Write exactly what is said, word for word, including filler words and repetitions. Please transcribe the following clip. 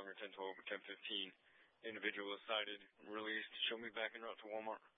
or ten twelve or ten fifteen individual is sighted, released, show me back en route to Walmart.